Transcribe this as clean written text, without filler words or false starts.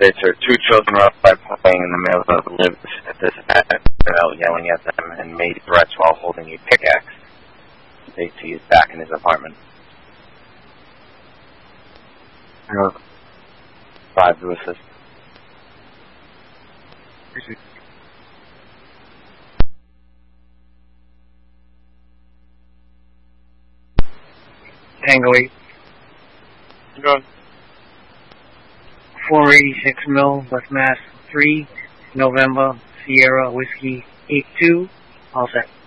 States are 2 children were outside playing and the male that lives at this out yelling at them and made threats while holding a pickaxe. He is back in his apartment. 5 to assist. Tango 8. Go. 486 Mill, West Mass 3, November, Sierra, Whiskey 82. All set.